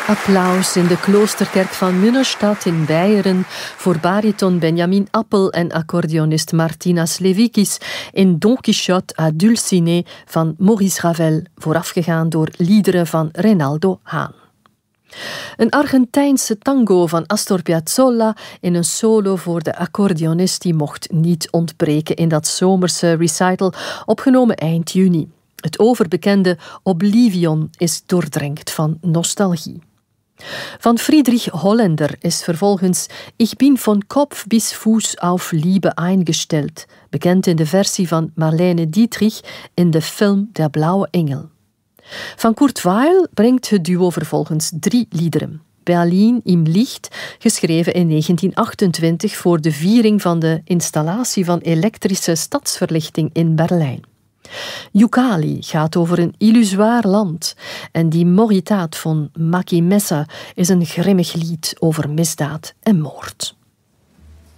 Applaus in de kloosterkerk van Münnerstadt in Beieren voor bariton Benjamin Appel en accordeonist Martina Slewikis in Don Quichotte à Dulcinea van Maurice Ravel, voorafgegaan door liederen van Reynaldo Haan. Een Argentijnse tango van Astor Piazzolla in een solo voor de accordeonist die mocht niet ontbreken in dat zomerse recital, opgenomen eind juni. Het overbekende Oblivion is doordrenkt van nostalgie. Van Friedrich Hollaender is vervolgens Ich bin von Kopf bis Fuß auf Liebe eingestellt, bekend in de versie van Marlene Dietrich in de film Der Blaue Engel. Van Kurt Weill brengt het duo vervolgens 3 liederen. Berlin im Licht, geschreven in 1928 voor de viering van de installatie van elektrische stadsverlichting in Berlijn. Yukali gaat over een illusoir land en Die Moritat van Maki Messa is een grimmig lied over misdaad en moord.